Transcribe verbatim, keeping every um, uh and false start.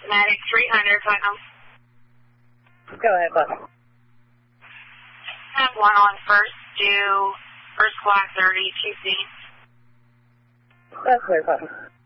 Medic three hundred, Putnam. Go ahead, Putnam. Have one on first, due first squad thirty, two C. That's clear, Putnam.